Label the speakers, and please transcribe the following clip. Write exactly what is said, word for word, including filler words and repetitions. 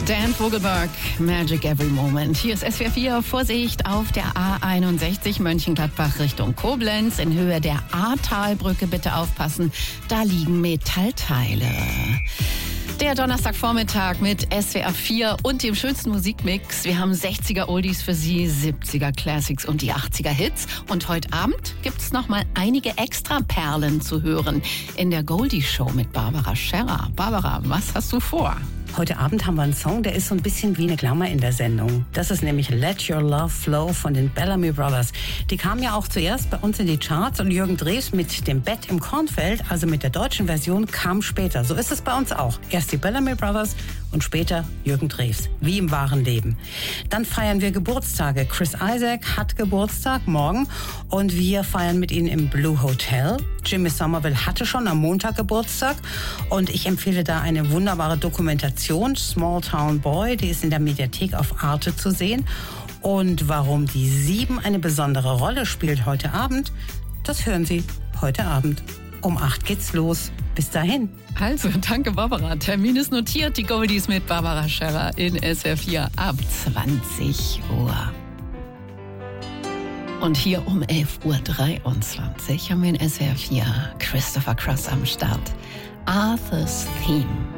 Speaker 1: Dan Vogelberg, Magic Every Moment. Hier ist S W R vier, Vorsicht auf der A einundsechzig Mönchengladbach Richtung Koblenz. In Höhe der Ahrtalbrücke bitte aufpassen, da liegen Metallteile. Der Donnerstagvormittag mit S W R vier und dem schönsten Musikmix. Wir haben sechziger Oldies für Sie, siebziger Classics und die achtziger Hits. Und heute Abend gibt's noch mal einige Extra-Perlen zu hören in der Goldie-Show mit Barbara Scherrer. Barbara, was hast du vor?
Speaker 2: Heute Abend haben wir einen Song, der ist so ein bisschen wie eine Klammer in der Sendung. Das ist nämlich Let Your Love Flow von den Bellamy Brothers. Die kamen ja auch zuerst bei uns in die Charts und Jürgen Drews mit dem Bett im Kornfeld, also mit der deutschen Version, kam später. So ist es bei uns auch. Erst die Bellamy Brothers und später Jürgen Drews, wie im wahren Leben. Dann feiern wir Geburtstage. Chris Isaak hat Geburtstag morgen und wir feiern mit ihnen im Blue Hotel. Jimmy Somerville hatte schon am Montag Geburtstag und ich empfehle da eine wunderbare Dokumentation, Small Town Boy, die ist in der Mediathek auf Arte zu sehen. Und warum die sieben eine besondere Rolle spielt heute Abend, das hören Sie heute Abend. Um acht geht's los. Bis dahin.
Speaker 1: Also, danke Barbara. Termin ist notiert. Die Goldies mit Barbara Scherrer in S W R vier ab zwanzig Uhr. Und hier um elf Uhr dreiundzwanzig haben wir in S W R vier Christopher Cross am Start. Arthur's Theme.